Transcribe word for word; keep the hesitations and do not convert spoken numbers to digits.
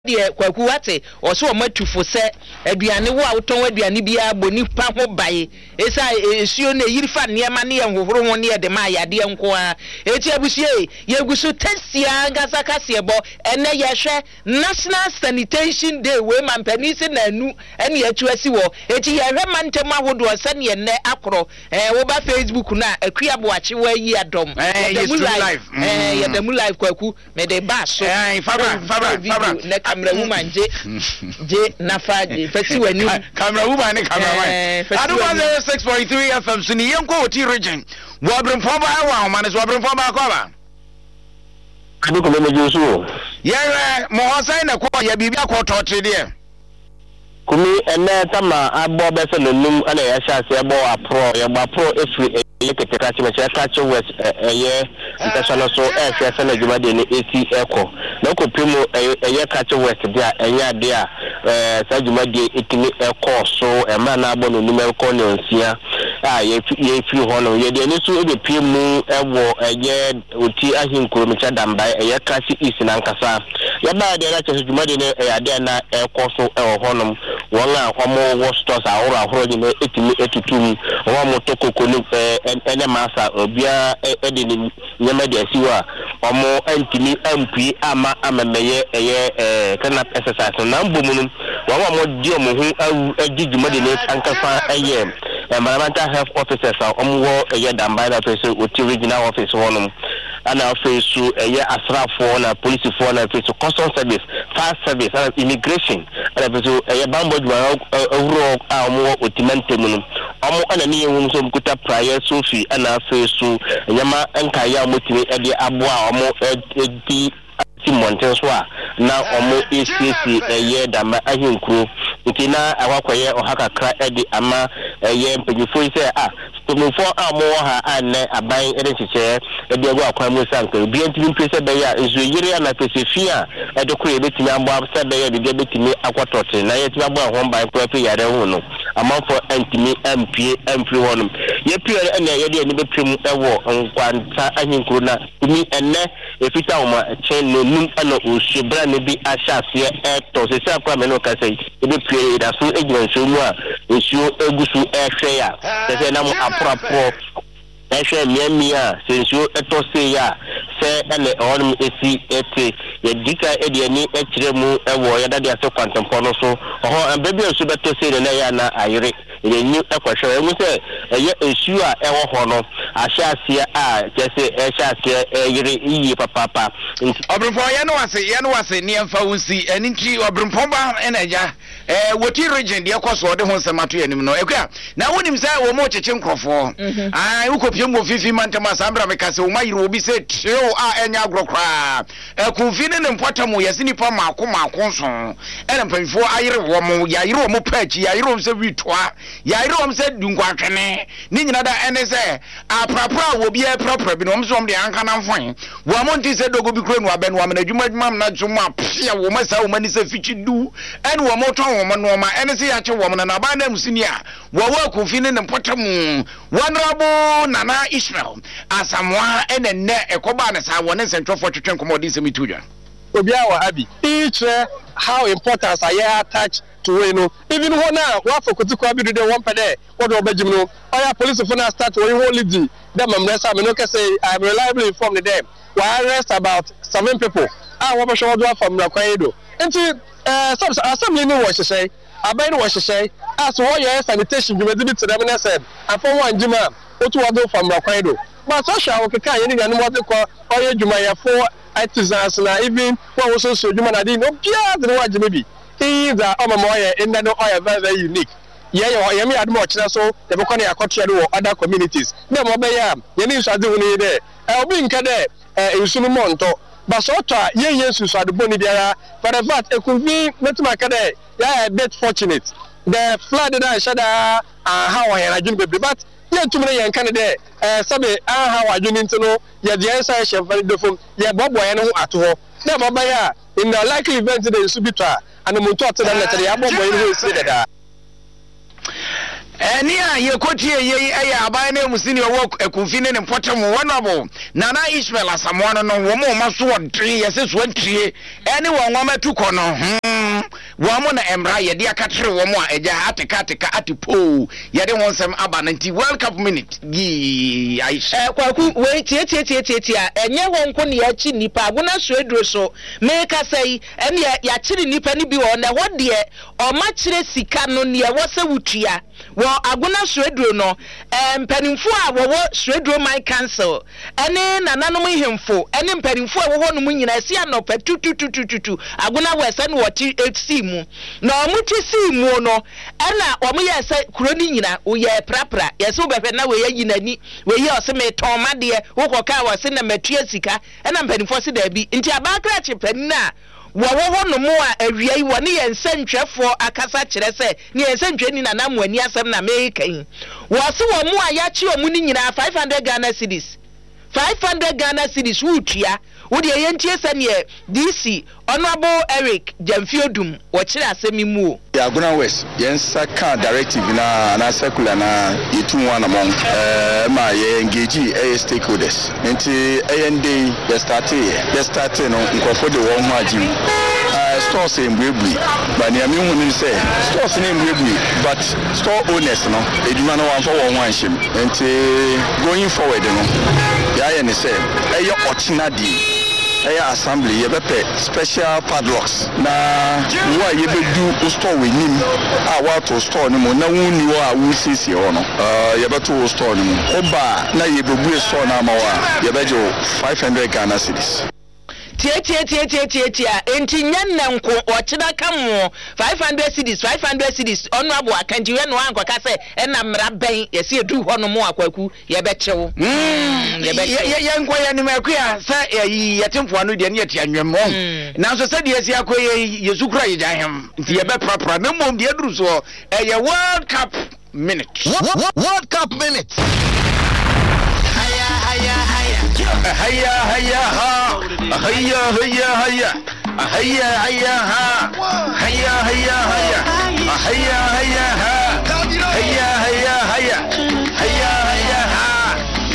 de kwaku wate o so matufo se aduane wo a woton aduane bia boni pa ho bae esa esuo na yirifa niema ne enhohoro ho ne de ma yade enko a eti abusie yegusu tesia ngasa kase bo ene yehwe National Sanitation Day we mampani se na anu ene atuasi wo eti yehwe mantem ahodo se ne ne akro eh wo ba Facebook na akuabo ache wa yi adom eh live eh yadamu live kwaku me de ba so eh fabra fabra fabra camera woman je je nafaje fesi wani camera woman ne camera man adu one oh six point three F M sini yenko oti region wo brim fo ba wa man so brim fo ba ko ba adu ko me josu ye mo hosan na ko ya bibi akoto trede kumi ene tama abo be se nonum ana ya sha se abo apro ya gba pro efri lekete ka chi me ka chi west eye international so e se se na juma de ni eti eko na ko pimo eye ka chi west dia enya dia eh sa juma de etini eko so e ma na abo nonum eko ne onsia ah ye ye fi ho no ye de ni so e be pimo ewo eye oti ahinkuro me cha damba eye ka chi isi na nkasa ya ba de na chi juma de ne e ade na eko so e ho honom wanga omo wo stores ahoro ahoro ni etimi etutum wo mo tokoko ni ene masa obia ede ni nyama de asiwa omo antimi ampi ama amemeye eye eh kana exercise na mbomunu wo mo di omo hu agijuma de ne ankafa eye environmental health officers omo wo eye damba na place oti regional office wonum ana office eye asrafo na police for na place custom service fire service and immigration ana place eye bambo dwa awro a omo otimantemu omo ana ni yewum so mkuta prior sofi ana face nyama enka ya motimi e de aboa omo edi Simonten so na omo E C C eye dama ahinkuru ntina akwakoye ohakakra edi ama eye mpanyufo ise ah stomofo amo ha ane aban ede chiche edi agwa akwamu sanke bi ntimi mpese be ya ezu yire na pesefia ede ko ebetimi abo abse be ya bi ebetimi akwotote na yetimi abo ho ban ko afi yare hu no amanfo antimi mpie ampri wonum ye pie ene ye de ni beprim ewo nkwanta ahinkuru na umi enne efita oma chen no num ana osubra ne bi ahase e to se se akwa me no ka sei ebe pie da so ejira nso mu a esuo egusu ehwe ya se se na mu apropo ehwe miamia se nsuo eto se ya se ene onum esi ete ye dika ede ani ekire mu ewo ya dade ase kwantempo no so oho bebi nso beto se na ya na ayire ye nyu ekwahwe emu se eye esuo a ewo ho no ahase a jese ehase eyire iyi papapa Obrimfo ye no wase ye no wase ne emfa wonsi eni nti obrimfo ba enaja eh woti region de ekoso de ho nsemato yanim no ekua na wonim se wo mo cheche nkrofo ah ukopie mo fifi mantama sambra mekase wo mayiro obi se trio a enya agrokra eh kufi ne mpotamo yesi nipa maako maako so ene mpamfo ayire wo mo ya yire wo mo pachi ya yire wo se witwa ya yire wo se dunkwakwene ni nyina da ene se aprapra wo bi e prapra bi no mo so mo de anka na mfon wo mo nti se dogo bi kro no abenu wa na adwuma adwuma na dwuma pia wo ma sa wo mani se fichi du ene wo mo ton wo mo no ma ene se ya che wo mo na ba na musini a wo wa kufi ne mpotamu wanrabo Nana Ishmael asamwa ene ne ekoba ne sa wo ne centrofo twetwen komodi se mitudwa obia wa abi each how important are you attached to we know even when now what for kutu kwa bi do one per day what obejim no oya police for now start we holiday them amresa me no can say I am reliably informed them we arrest about seven people ah what show do from Rakwaedo nti eh some assembly no was say abai no was say as what your sanitation you be to them na said and for one jima otu wado from Rakwaedo but so shall we can any no what ko oya juma ya for artisans na even what was so juma na dey no bia the wa jima bi he that o mama oya in no oya very very unique yeah yeah me admo kire so dey be kone akotwe do other communities dem obe ya ye ni nsuade hu ni dey e obi nke dey e nsunu monto but so to ye ye nsuade boni biara for the fact e could be metima ka dey yeah a bit fortunate the flood that shada how I na jun be but ye tumre ye nkan dey eh sabe ah how ajun ntino ye dey say she very dofum ye bobo ye no ato ho dem obe ya in the likely event dey subitra and mo to to dem na tell ya bobo ye no see that Eni a ye kotie ye aye aban na musini owo ekunfi ne mpotem wonabo Nana Ishmael Asamoah no wo mo maso odre ye se so antrie ene wo nwoma tuko no hmm wo mo na emra ye de akatere wo mo a eja ateka ateka atipo ye de wonsem aba ninety World Cup minute gi Aisha eh kwaku we tie tie tie tie tie enye wo nko ne ya chi nipa aguna so eduro so me ka sei ene ya chiri nipa ni bi wo na ho de o ma chire sika no ne wo se wutua wo aguna so eduro no empanimfo a wo wo so eduro my council ene nananom ihemfo ene mpanimfo a wo ho no mu nyina si anopa tututututu aguna wese ne wo ti si mu na o mu ti si mu no ena o mu ye se kuro ni nyina wo ye prapra ye se wo behwe na we ye yinani we ye o se me ton made wo koka wo se na matua sika ena mpanimfo se da bi nti abakra chepanina wo wo no mu a awia yi wo ne ye nsantwefo akasa kire se ne ye nsantweni na namu ani asem na mekan wo se wo mu a ya chi o mu ni nyina five hundred Ghana cedis five hundred Ghana cedis wutua wo de ye ntie se ne D C Honorable Eric Jamfiodum wo kire asemi mu o Aguna West yensa ka directive na na circular na yitunwa na mon eh ma ye engage eh stakeholders nti A N D they started they started no nkofo de won ho agim eh stores embrebri ba ne ami hu ni say stores ne embrebri but store owners no eduma no wan for won ho anhyem nti going forward no ya ye ne say eh ye ochinadi Aya assembly ye bepe special padlocks na wo ye bedu store we nim a wa to store ni mo na wuni wo a wo sisi ho no eh ye beto store ni mo oba na ye bebu store na ma wa ye bejo five hundred Ghana cedis tie tie tie tie tie tie enti nyanna nko o chida kamo five hundred cedis five hundred cedis onu abo akanji we no ankoka se ena mra ben ye se edu ho no mo akwaku ye be chewo mm ye be ye nko ye ni makua se ye tempo anu de ne ye tianwem ho na so se de si akoye yesu kura ye jahem nti ye be prapra na mom de aduru so e ye World Cup minute World Cup minute haya haya haya haya haya ha haya haya haya haya haya ha haya haya haya